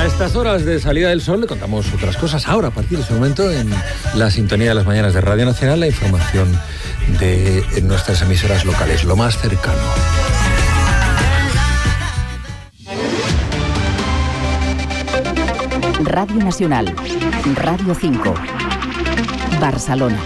estas horas de salida del sol le contamos otras cosas. Ahora, a partir de ese momento, en la sintonía de las mañanas de Radio Nacional, la información de nuestras emisoras locales, lo más cercano. Radio Nacional, Radio 5, Barcelona.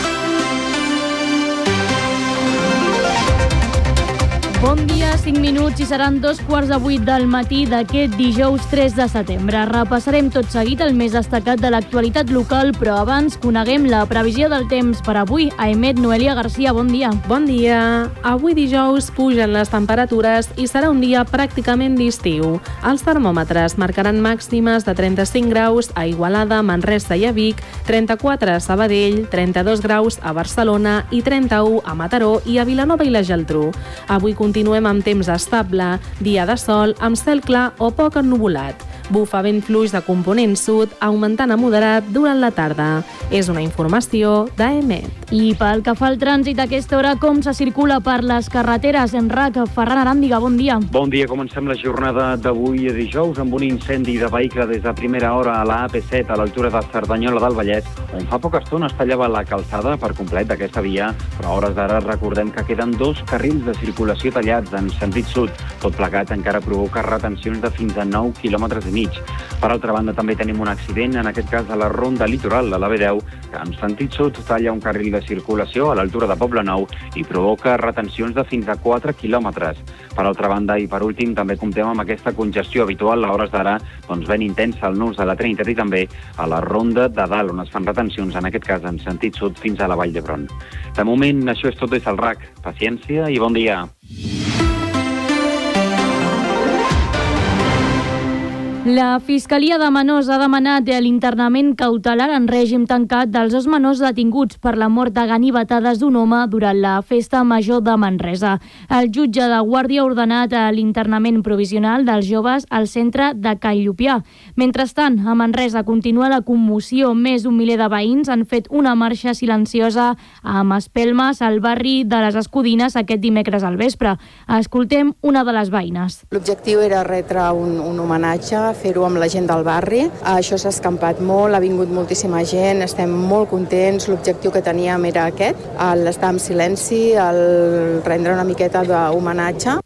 Bon dia, 5 minuts i seran 7:45 del matí d'aquest dijous 3 de setembre. Repassarem tot seguit el més destacat de l'actualitat local, però abans coneguem la previsió del temps per avui. Aemet Noelia Garcia, bon dia. Bon dia. Avui dijous pugen les temperatures i serà un dia pràcticament d'estiu. Els termòmetres marcaran màximes de 35 graus a Igualada, Manresa i a Vic, 34 a Sabadell, 32 graus a Barcelona i 31 a Mataró i a Vilanova i la Geltrú. Avui continuem amb temps estable, dia de sol, amb cel clar o poc ennuvolat. Bufa vent fluix de component sud, augmentant a moderat durant la tarda. És una informació d'AEMET. I pel que fa al trànsit a aquesta hora, com se circula per les carreteres? Enrac, Ferran Aràndiga, bon dia. Bon dia, comencem la jornada d'avui dijous amb un incendi de vehicle des de primera hora a la AP7 a l'altura de Cerdanyola del Vallès, on fa poca estona es tallava la calçada per complet d'aquesta via, però a hores d'ara recordem que queden 2 carrils de circulació tallats en sentit sud. Tot plegat encara provoca retencions de fins a 9 quilòmetres i mig. Per altra banda, també tenim un accident, en aquest cas a la ronda litoral de la B10, que en sentit sud talla un carril de circulació a l'altura de Poblenou i provoca retencions de fins a 4 quilòmetres. Per altra banda, i per últim, també comptem amb aquesta congestió habitual a hores d'ara, ben intensa al nus de la Trinitat i també a la ronda de dalt, on es fan retencions, en aquest cas en sentit sud, fins a la Vall d'Hebron. De moment, això és tot des del RAC. Paciència i bon dia. La Fiscalia de Menors ha demanat l'internament cautelar en règim tancat dels 2 menors detinguts per la mort de ganivetades d'un home durant la festa major de Manresa. El jutge de guàrdia ha ordenat l'internament provisional dels joves al centre de Can Llupià. Mentrestant, a Manresa continua la commoció. Més d'un miler de veïns han fet una marxa silenciosa amb espelmes al barri de les Escudines aquest dimecres al vespre. Escoltem una de les veïnes. L'objectiu era retre un homenatge, fer-ho amb la gent del barri. Això s'ha escampat molt, ha vingut moltíssima gent, estem molt contents. L'objectiu que teníem era aquest, l'estar en silenci, el rendre una miqueta d'homenatge.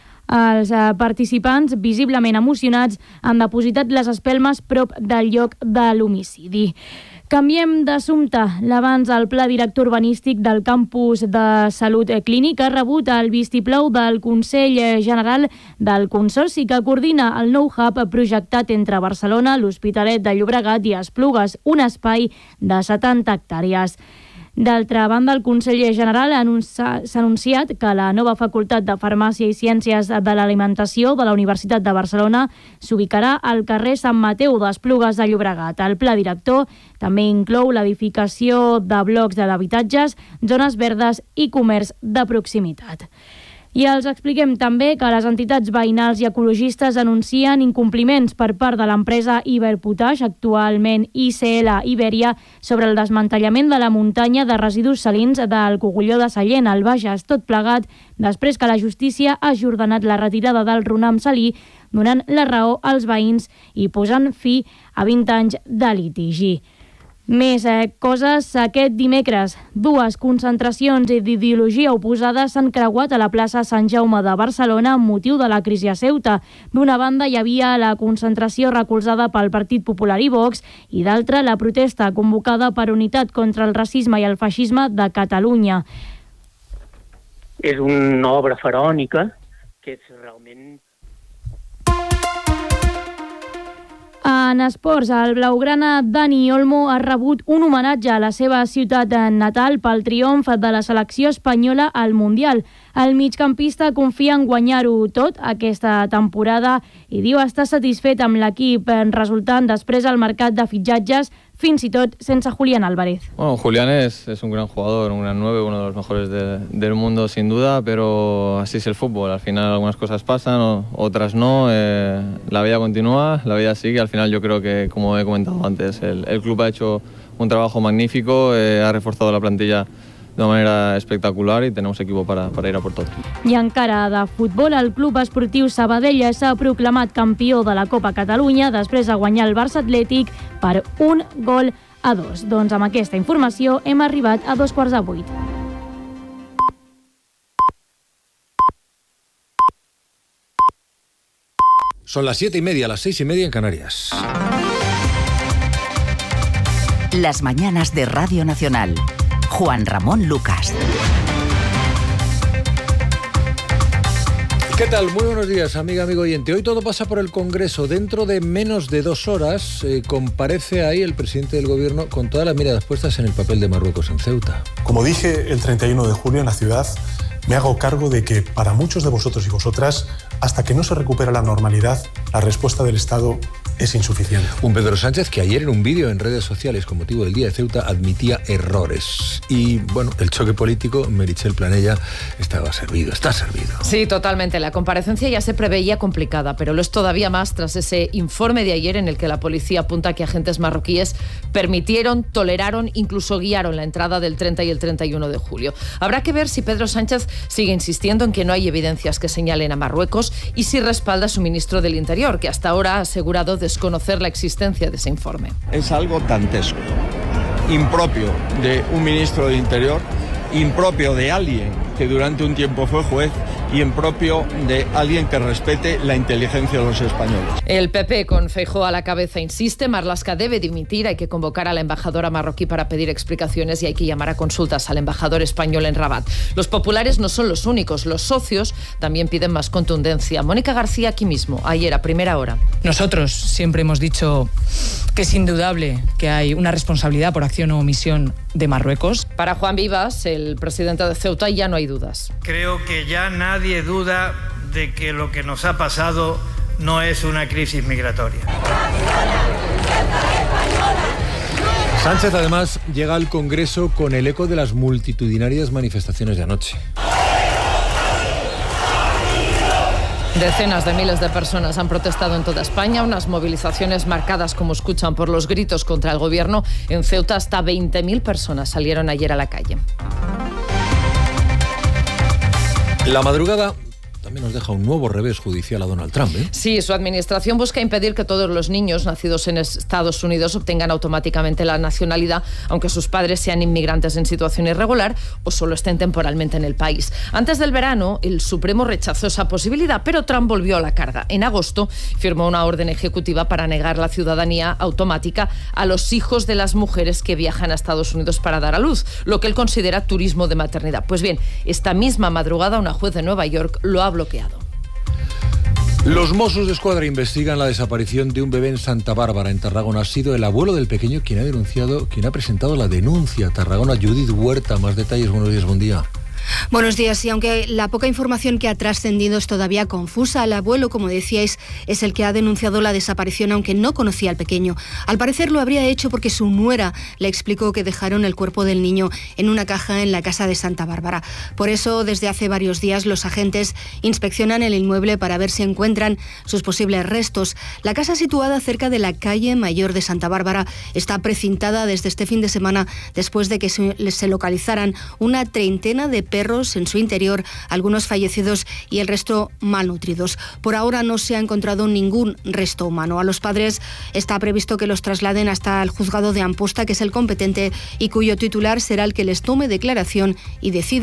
Els participants, visiblement emocionats, han depositat les espelmes prop del lloc de l'homicidi. Canviem d'assumpte. L'abans, el Pla Director Urbanístic del Campus de Salut Clínic ha rebut el vistiplau del Consell General del Consorci, que coordina el nou hub projectat entre Barcelona, l'Hospitalet de Llobregat i Esplugues, un espai de 70 hectàrees. D'altra banda, el conseller general s'ha anunciat que la nova Facultat de Farmàcia i Ciències de l'Alimentació de la Universitat de Barcelona s'ubicarà al carrer Sant Mateu d'Esplugues de Llobregat. El pla director també inclou l'edificació de blocs d'habitatges, zones verdes i comerç de proximitat. I els expliquem també que les entitats veïnals i ecologistes anuncien incompliments per part de l'empresa Iberpotash, actualment ICL Iberia, sobre el desmantellament de la muntanya de residus salins del Cogulló de Sallent, al Bages, tot plegat després que la justícia hagi ordenat la retirada del runam salí, donant la raó als veïns i posant fi a 20 anys de litigi. Més coses. Aquest dimecres, 2 concentracions d'ideologia oposada s'han creuat a la plaça Sant Jaume de Barcelona amb motiu de la crisi a Ceuta. D'una banda hi havia la concentració recolzada pel Partit Popular i Vox i d'altra la protesta convocada per Unitat contra el Racisme i el Feixisme de Catalunya. És una obra faraònica que és realment... En esports, el blaugrana Dani Olmo ha rebut un homenatge a la seva ciutat natal pel triomf de la selecció espanyola al Mundial. El migcampista confia en guanyar-ho tot aquesta temporada i diu estar satisfet amb l'equip resultant després al mercat de fitxatges, fins i tot sense Julián Álvarez. Bueno, Julián es un gran jugador, un gran 9, uno de los mejores del mundo sin duda, pero así es el fútbol. Al final algunas cosas pasan, otras no. La vida continúa, la vida sigue. Al final yo creo que, como he comentado antes, el club ha hecho un trabajo magnífico, ha reforzado la plantilla de una manera espectacular y tenemos equipo para ir a por todo. I encara de futbol, el Club Esportiu Sabadell s'ha proclamat campió de la Copa Catalunya després de guanyar el Barça Atlètic per 1-2. Doncs amb aquesta informació hem arribat a 7:45. Son las 7:30, las 6:30 en Canarias. Las mañanas de Radio Nacional. Juan Ramón Lucas. ¿Qué tal? Muy buenos días, amigo oyente. Hoy todo pasa por el Congreso. Dentro de menos de 2 horas comparece ahí el presidente del Gobierno con todas las miradas puestas en el papel de Marruecos en Ceuta. Como dije el 31 de julio en la ciudad, me hago cargo de que para muchos de vosotros y vosotras, hasta que no se recupera la normalidad, la respuesta del Estado es insuficiente. Un Pedro Sánchez que ayer en un vídeo en redes sociales con motivo del Día de Ceuta admitía errores. Y bueno, el choque político, Meritxell Planella, está servido. Sí, totalmente. La comparecencia ya se preveía complicada, pero lo es todavía más tras ese informe de ayer en el que la policía apunta que agentes marroquíes permitieron, toleraron, incluso guiaron la entrada del 30 y el 31 de julio. Habrá que ver si Pedro Sánchez sigue insistiendo en que no hay evidencias que señalen a Marruecos y si respalda a su ministro del Interior, que hasta ahora ha asegurado desconocer la existencia de ese informe. Es algo dantesco, impropio de un ministro del Interior, impropio de alguien que durante un tiempo fue juez y impropio de alguien que respete la inteligencia de los españoles. El PP, con Feijóo a la cabeza, insiste, Marlaska debe dimitir, hay que convocar a la embajadora marroquí para pedir explicaciones y hay que llamar a consultas al embajador español en Rabat. Los populares no son los únicos, los socios también piden más contundencia. Mónica García aquí mismo, ayer a primera hora. Nosotros siempre hemos dicho que es indudable que hay una responsabilidad por acción o omisión de Marruecos. Para Juan Vivas, el presidente de Ceuta, ya no hay dudas. Creo que ya nadie duda de que lo que nos ha pasado no es una crisis migratoria. Sánchez además llega al Congreso con el eco de las multitudinarias manifestaciones de anoche. Decenas de miles de personas han protestado en toda España, unas movilizaciones marcadas, como escuchan, por los gritos contra el gobierno. En Ceuta hasta 20.000 personas salieron ayer a la calle. La madrugada también nos deja un nuevo revés judicial a Donald Trump, ¿eh? Sí, su administración busca impedir que todos los niños nacidos en Estados Unidos obtengan automáticamente la nacionalidad, aunque sus padres sean inmigrantes en situación irregular o solo estén temporalmente en el país. Antes del verano, el Supremo rechazó esa posibilidad, pero Trump volvió a la carga. En agosto firmó una orden ejecutiva para negar la ciudadanía automática a los hijos de las mujeres que viajan a Estados Unidos para dar a luz, lo que él considera turismo de maternidad. Pues bien, esta misma madrugada una juez de Nueva York lo ha bloqueado. Los Mossos d'Esquadra investigan la desaparición de un bebé en Santa Bárbara, en Tarragona. Ha sido el abuelo del pequeño quien ha presentado la denuncia. Tarragona, Judith Huerta, más detalles. Buenos días, buen día. Buenos días. Y aunque la poca información que ha trascendido es todavía confusa, el abuelo, como decíais, es el que ha denunciado la desaparición, aunque no conocía al pequeño. Al parecer lo habría hecho porque su nuera le explicó que dejaron el cuerpo del niño en una caja en la casa de Santa Bárbara. Por eso, desde hace varios días, los agentes inspeccionan el inmueble para ver si encuentran sus posibles restos. La casa, situada cerca de la calle Mayor de Santa Bárbara, está precintada desde este fin de semana después de que se localizaran una treintena de perros en su interior, algunos fallecidos y el resto malnutridos. Por ahora no se ha encontrado ningún resto humano. A los padres está previsto que los trasladen hasta el juzgado de Amposta, que es el competente y cuyo titular será el que les tome declaración y decida